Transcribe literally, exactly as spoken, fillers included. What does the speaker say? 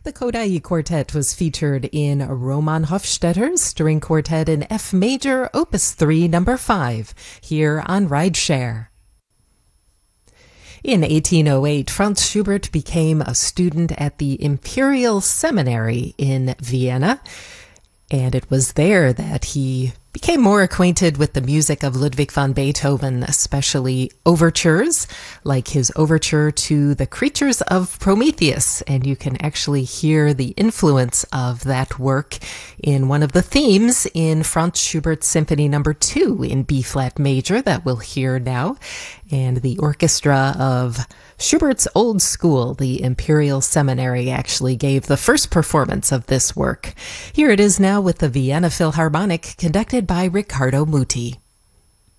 The Kodály Quartet was featured in Roman Hofstadter's String Quartet in F Major, Opus three, number five, here on Rideshare. In eighteen oh eight, Franz Schubert became a student at the Imperial Seminary in Vienna, and it was there that he became more acquainted with the music of Ludwig van Beethoven, especially overtures, like his overture to The Creatures of Prometheus. And you can actually hear the influence of that work in one of the themes in Franz Schubert's Symphony Number two in B-flat major that we'll hear now. And the orchestra of Schubert's old school, the Imperial Seminary, actually gave the first performance of this work. Here it is now with the Vienna Philharmonic, conducted by Riccardo Muti.